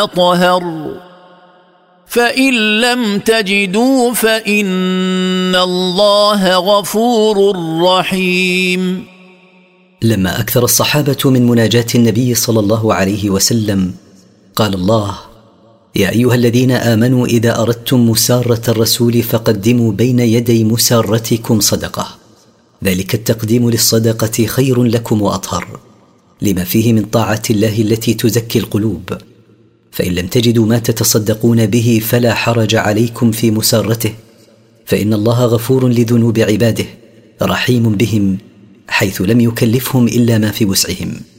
أطهر فإن لم تجدوا فإن الله غفور رحيم. لما أكثر الصحابة من مناجاة النبي صلى الله عليه وسلم قال الله: يا أيها الذين آمنوا إذا أردتم مسارة الرسول فقدموا بين يدي مسارتكم صدقة، ذلك التقديم للصدقة خير لكم وأطهر، لما فيه من طاعة الله التي تزكي القلوب. فإن لم تجدوا ما تتصدقون به فلا حرج عليكم في مسارته، فإن الله غفور لذنوب عباده رحيم بهم، حيث لم يكلفهم إلا ما في وسعهم.